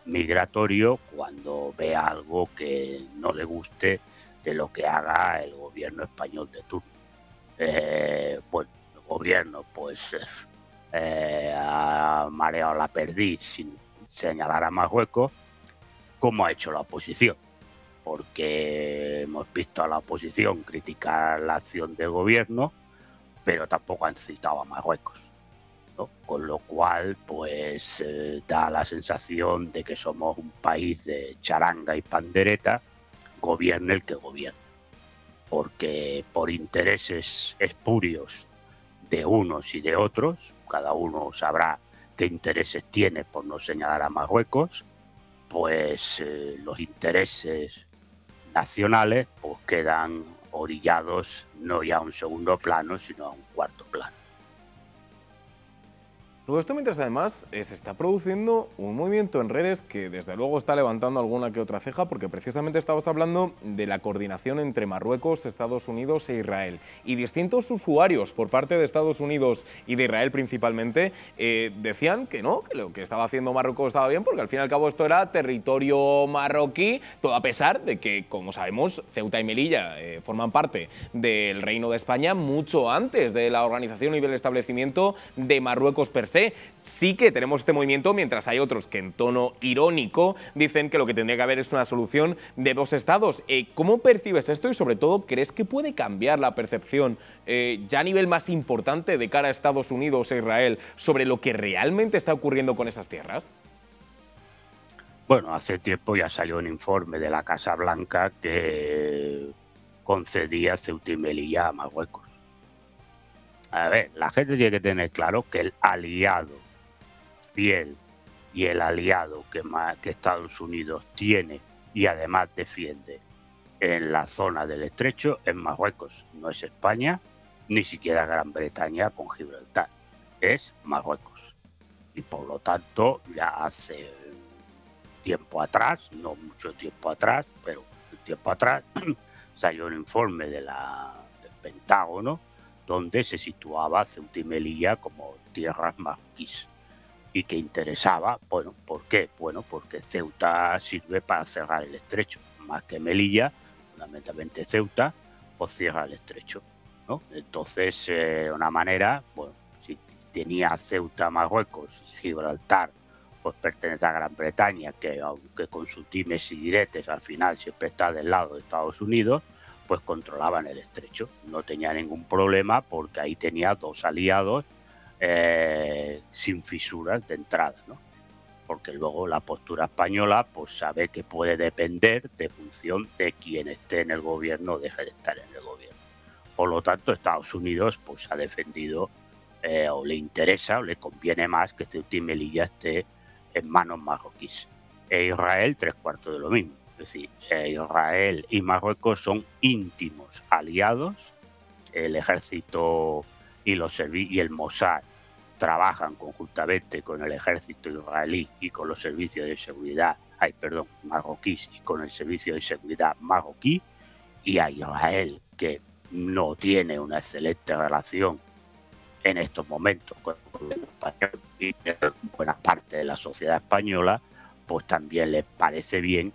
migratorio cuando vea algo que no le guste de lo que haga el gobierno español de turno. Bueno, el gobierno pues ha mareado la perdiz sin señalar a Marruecos, como ha hecho la oposición, porque hemos visto a la oposición criticar la acción del gobierno, pero tampoco han citado a Marruecos, ¿no? Con lo cual pues da la sensación de que somos un país de charanga y pandereta, gobierne el que gobierne, porque por intereses espurios de unos y de otros, cada uno sabrá qué intereses tiene por no señalar a Marruecos, pues los intereses nacionales pues quedan orillados no ya a un segundo plano, sino a un cuarto plano. Todo esto mientras además se está produciendo un movimiento en redes que desde luego está levantando alguna que otra ceja, porque precisamente estabas hablando de la coordinación entre Marruecos, Estados Unidos e Israel. Y distintos usuarios por parte de Estados Unidos y de Israel principalmente decían que no, que lo que estaba haciendo Marruecos estaba bien, porque al fin y al cabo esto era territorio marroquí, todo a pesar de que, como sabemos, Ceuta y Melilla forman parte del Reino de España mucho antes de la organización y del establecimiento de Marruecos per se. Sí que tenemos este movimiento, mientras hay otros que en tono irónico dicen que lo que tendría que haber es una solución de dos estados. ¿Cómo percibes esto y sobre todo crees que puede cambiar la percepción ya a nivel más importante de cara a Estados Unidos e Israel sobre lo que realmente está ocurriendo con esas tierras? Bueno, hace tiempo ya salió un informe de la Casa Blanca que concedía Ceuta y Melilla a Marruecos. A ver, la gente tiene que tener claro que el aliado fiel y el aliado que Estados Unidos tiene y además defiende en la zona del estrecho es Marruecos, no es España, ni siquiera Gran Bretaña con Gibraltar, es Marruecos. Y por lo tanto, ya hace tiempo atrás, no mucho tiempo atrás, pero un tiempo atrás, salió un informe del Pentágono donde se situaba Ceuta y Melilla como tierras marroquíes y que interesaba, bueno, ¿por qué? Bueno, porque Ceuta sirve para cerrar el estrecho, más que Melilla, fundamentalmente Ceuta, pues cierra el estrecho, ¿no? Entonces, de una manera, bueno, si tenía Ceuta, Marruecos y Gibraltar, pues pertenece a Gran Bretaña, que aunque con sus dimes y diretes al final siempre está del lado de Estados Unidos, pues controlaban el estrecho. No tenía ningún problema porque ahí tenía dos aliados sin fisuras de entrada, ¿no? Porque luego la postura española pues sabe que puede depender de función de quien esté en el gobierno o deje de estar en el gobierno. Por lo tanto, Estados Unidos pues ha defendido o le interesa o le conviene más que Ceuta y Melilla esté en manos marroquíes. Israel, 3/4 de lo mismo. Es decir, Israel y Marruecos son íntimos aliados. El ejército y el Mossad trabajan conjuntamente con el ejército israelí y con los servicios de seguridad, marroquíes y con el servicio de seguridad marroquí, y a Israel, que no tiene una excelente relación en estos momentos con el gobierno español y buena parte de la sociedad española, pues también les parece bien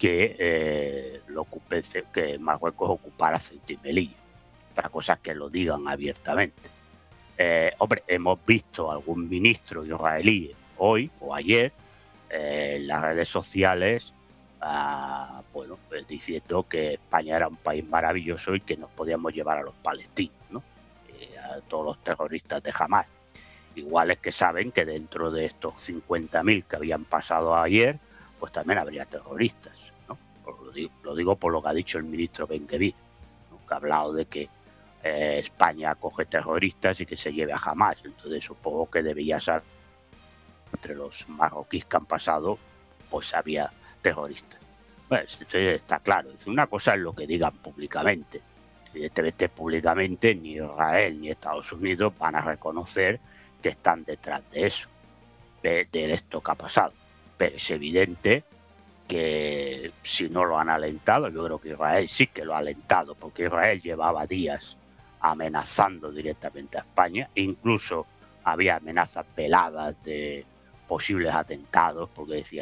que que Marruecos ocupara Ceuta y Melilla. Otra cosa es que lo digan abiertamente. Hombre, hemos visto algún ministro israelí hoy o ayer en las redes sociales pues diciendo que España era un país maravilloso y que nos podíamos llevar a los palestinos, ¿no? A todos los terroristas de Hamás. Igual es que saben que dentro de estos 50.000 que habían pasado ayer, pues también habría terroristas, ¿no? Lo digo por lo que ha dicho el ministro Ben-Gvir, ¿no? Que ha hablado de que España acoge terroristas y que se lleve a Hamás. Entonces supongo que debía ser entre los marroquíes que han pasado, pues había terroristas. Bueno, entonces está claro. Una cosa es lo que digan públicamente. Evidentemente, públicamente ni Israel ni Estados Unidos van a reconocer que están detrás de eso, de esto que ha pasado. Pero es evidente que si no lo han alentado, yo creo que Israel sí que lo ha alentado, porque Israel llevaba días amenazando directamente a España, incluso había amenazas veladas de posibles atentados, porque decía